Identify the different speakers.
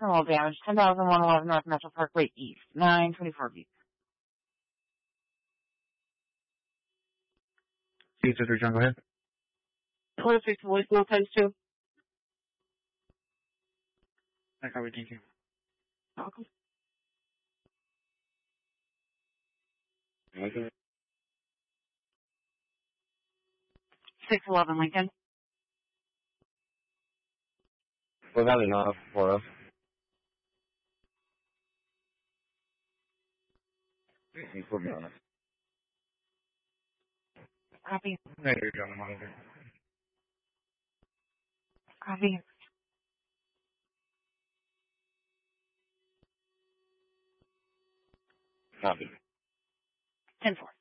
Speaker 1: Criminal damage, 10,111 North Metro Parkway East, 924 Beach.
Speaker 2: C-Sister John, go ahead.
Speaker 1: Police station, voice low times 2.
Speaker 2: I copy, thank you.
Speaker 1: Welcome.
Speaker 2: Okay.
Speaker 1: 611 Lincoln.
Speaker 2: What valley not for us? You put me on it.
Speaker 1: Copy.
Speaker 2: No, you're John, monitor.
Speaker 1: Copy.
Speaker 2: Copy.
Speaker 1: 10-4.